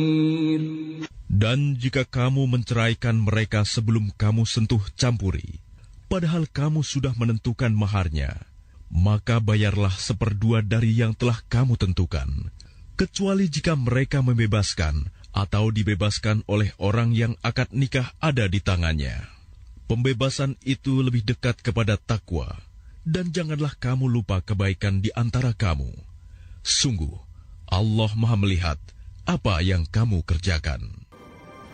Dan jika kamu menceraikan mereka sebelum kamu sentuh campuri, padahal kamu sudah menentukan maharnya, maka bayarlah 1/2 dari yang telah kamu tentukan, kecuali jika mereka membebaskan atau dibebaskan oleh orang yang akad nikah ada di tangannya. Pembebasan itu lebih dekat kepada takwa, dan janganlah kamu lupa kebaikan di antara kamu. Sungguh, Allah Maha melihat apa yang kamu kerjakan.